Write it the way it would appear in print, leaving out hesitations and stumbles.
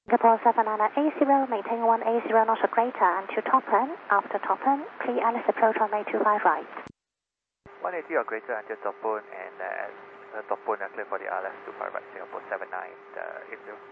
Singapore 7980, maintain 180 knots or greater until top end. After top end, clear Alice approach runway 25 right. 180 or greater until top end and top end clear for the ILS 25 right, Singapore 7980.